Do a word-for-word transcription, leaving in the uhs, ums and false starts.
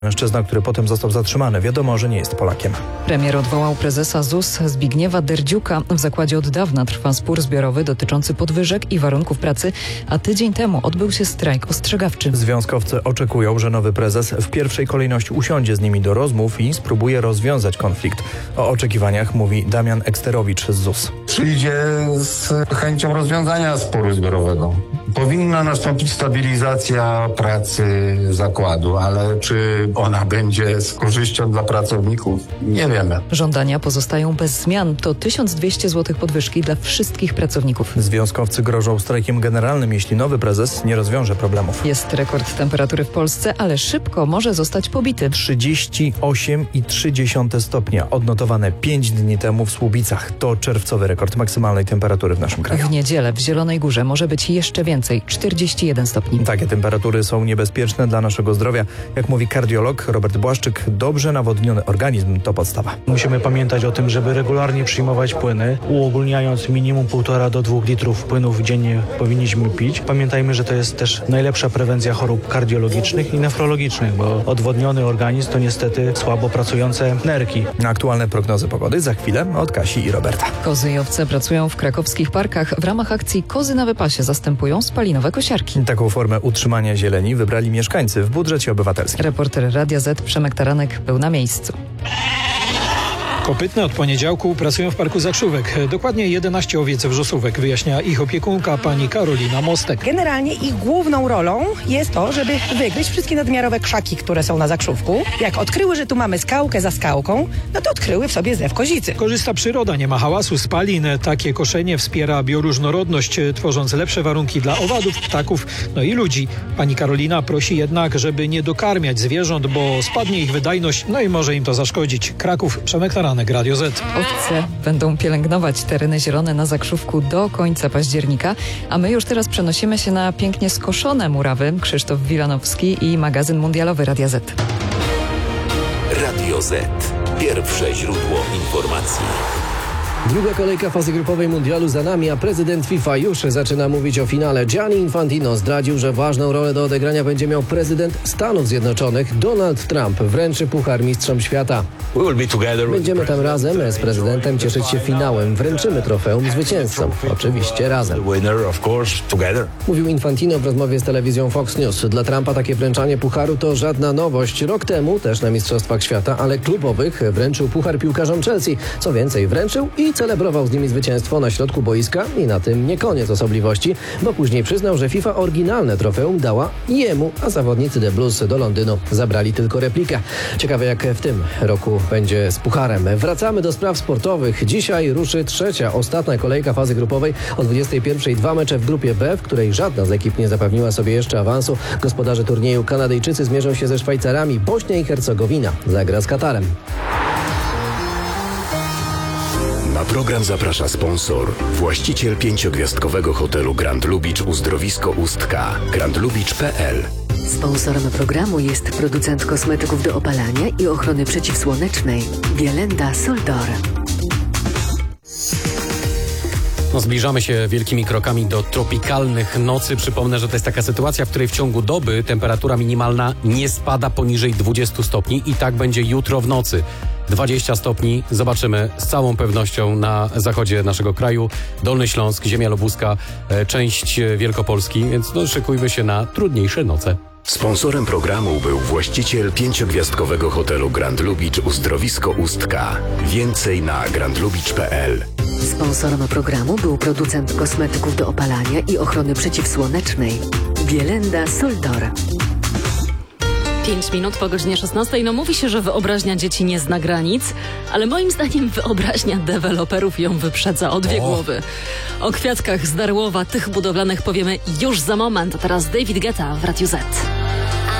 Mężczyzna, który potem został zatrzymany, wiadomo, że nie jest Polakiem. Premier odwołał prezesa Z U S Zbigniewa Derdziuka. W zakładzie od dawna trwa spór zbiorowy dotyczący podwyżek i warunków pracy, a tydzień temu odbył się strajk ostrzegawczy. Związkowcy oczekują, że nowy prezes w pierwszej kolejności usiądzie z nimi do rozmów i spróbuje rozwiązać konflikt. O oczekiwaniach mówi Damian Eksterowicz z Z U S. Przyjdzie z chęcią rozwiązania sporu zbiorowego. Powinna nastąpić stabilizacja pracy zakładu, ale czy ona będzie z korzyścią dla pracowników? Nie wiemy. Żądania pozostają bez zmian. To tysiąc dwieście złotych podwyżki dla wszystkich pracowników. Związkowcy grożą strajkiem generalnym, jeśli nowy prezes nie rozwiąże problemów. Jest rekord temperatury w Polsce, ale szybko może zostać pobity. trzydzieści osiem i trzy dziesiąte stopnia odnotowane pięć dni temu w Słubicach. To czerwcowy rekord maksymalnej temperatury w naszym kraju. W niedzielę w Zielonej Górze może być jeszcze więcej, czterdzieści jeden stopni. Takie temperatury są niebezpieczne dla naszego zdrowia. Jak mówi kardiolog Robert Błaszczyk, dobrze nawodniony organizm to podstawa. Musimy pamiętać o tym, żeby regularnie przyjmować płyny, uogólniając minimum półtora do dwóch litrów płynów dziennie powinniśmy pić. Pamiętajmy, że to jest też najlepsza prewencja chorób kardiologicznych i nefrologicznych, bo odwodniony organizm to niestety słabo pracujące nerki. Aktualne prognozy pogody za chwilę od Kasi i Roberta. Kozy i owce pracują w krakowskich parkach. W ramach akcji Kozy na wypasie zastępują spalinowe kosiarki. Taką formę utrzymania zieleni wybrali mieszkańcy w budżecie obywatelskim. Reporter Radia Z Przemek Taranek był na miejscu. Kopytne od poniedziałku pracują w Parku Zakrzówek. Dokładnie jedenaście owiec wrzosówek, wyjaśnia ich opiekunka pani Karolina Mostek. Generalnie ich główną rolą jest to, żeby wygryźć wszystkie nadmiarowe krzaki, które są na zakrzówku. Jak odkryły, że tu mamy skałkę za skałką, no to odkryły w sobie zew kozicy. Korzysta przyroda, nie ma hałasu, spalin. Takie koszenie wspiera bioróżnorodność, tworząc lepsze warunki dla owadów, ptaków, no i ludzi. Pani Karolina prosi jednak, żeby nie dokarmiać zwierząt, bo spadnie ich wydajność, no i może im to zaszkodzić. Kraków, Przemek Taranek. Radio Z. Owce będą pielęgnować tereny zielone na Zakrzówku do końca października, a my już teraz przenosimy się na pięknie skoszone murawy. Krzysztof Wilanowski i magazyn mundialowy Radia Z. Radio Z. Pierwsze źródło informacji. Druga kolejka fazy grupowej mundialu za nami, a prezydent FIFA już zaczyna mówić o finale. Gianni Infantino zdradził, że ważną rolę do odegrania będzie miał prezydent Stanów Zjednoczonych. Donald Trump wręczy puchar mistrzom świata. Będziemy tam razem z prezydentem cieszyć się finałem. Wręczymy trofeum zwycięzcom. Oczywiście razem. Mówił Infantino w rozmowie z telewizją Fox News. Dla Trumpa takie wręczanie pucharu to żadna nowość. Rok temu też na Mistrzostwach Świata, ale klubowych, wręczył puchar piłkarzom Chelsea. Co więcej, wręczył i celebrował z nimi zwycięstwo na środku boiska i na tym nie koniec osobliwości, bo później przyznał, że FIFA oryginalne trofeum dała jemu, a zawodnicy The Blues do Londynu zabrali tylko replikę. Ciekawe, jak w tym roku będzie z pucharem. Wracamy do spraw sportowych. Dzisiaj ruszy trzecia, ostatnia kolejka fazy grupowej. O dwudziestej pierwszej dwa mecze w grupie B, w której żadna z ekip nie zapewniła sobie jeszcze awansu. Gospodarze turnieju Kanadyjczycy zmierzą się ze Szwajcarami. Bośnia i Hercegowina zagra z Katarem. Na program zaprasza sponsor, właściciel pięciogwiazdkowego hotelu Grand Lubicz Uzdrowisko Ustka, grand lubicz kropka p l. Sponsorem programu jest producent kosmetyków do opalania i ochrony przeciwsłonecznej Bielenda Soldor. No, zbliżamy się wielkimi krokami do tropikalnych nocy. Przypomnę, że to jest taka sytuacja, w której w ciągu doby temperatura minimalna nie spada poniżej dwudziestu stopni i tak będzie jutro w nocy. dwadzieścia stopni zobaczymy z całą pewnością na zachodzie naszego kraju. Dolny Śląsk, ziemia lubuska, część Wielkopolski, więc no, szykujmy się na trudniejsze noce. Sponsorem programu był właściciel pięciogwiazdkowego hotelu Grand Lubicz Uzdrowisko Ustka. Więcej na grand lubicz kropka p l. Sponsorem programu był producent kosmetyków do opalania i ochrony przeciwsłonecznej Bielenda Soldor. Pięć minut po godzinie szesnastej. No mówi się, że wyobraźnia dzieci nie zna granic, ale moim zdaniem wyobraźnia deweloperów ją wyprzedza o dwie o. głowy. O kwiatkach z Darłowa, tych budowlanych powiemy już za moment. A teraz David Guetta w Radiu Z.